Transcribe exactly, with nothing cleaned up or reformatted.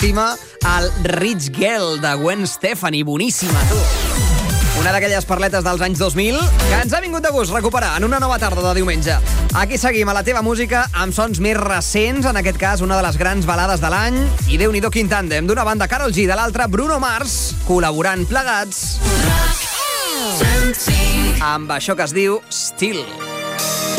estima, el Rich Girl de Gwen Stefani. Boníssima, tu. Una d'aquelles parletes dels anys dos mil que ens ha vingut de gust recuperar en una nova tarda de diumenge. Aquí seguim a la teva música amb sons més recents, en aquest cas una de les grans balades de l'any. I Déu-n'hi-do quin tàndem, d'una banda Karol G, de l'altra Bruno Mars, col·laborant plegats amb això que es diu Still.